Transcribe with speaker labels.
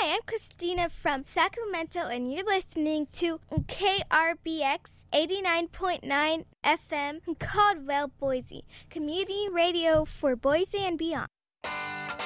Speaker 1: Hi, I'm Christina from Sacramento, and you're listening to KRBX 89.9 FM Caldwell, Boise, community radio for Boise and beyond.